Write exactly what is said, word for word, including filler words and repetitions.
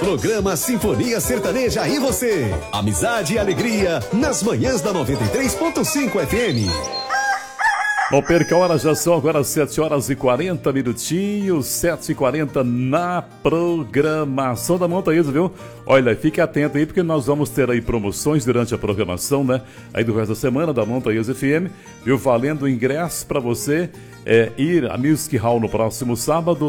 Programa Sinfonia Sertaneja e você. Amizade e alegria nas manhãs da noventa e três ponto cinco F M. Não perca a hora, já são agora sete horas e quarenta minutinhos, sete e quarenta na programação da Montaísa, viu? Olha, fique atento aí, porque nós vamos ter aí promoções durante a programação, né? Aí do resto da semana da Montaísa F M, viu? Valendo ingresso para você é, ir à Music Hall no próximo sábado,